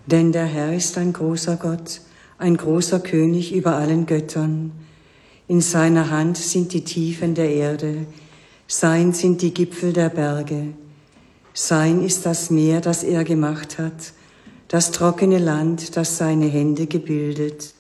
Denn der Herr ist ein großer Gott, ein großer König über allen Göttern. In seiner Hand sind die Tiefen der Erde, sein sind die Gipfel der Berge. Sein ist das Meer, das er gemacht hat, das trockene Land, das seine Hände gebildet.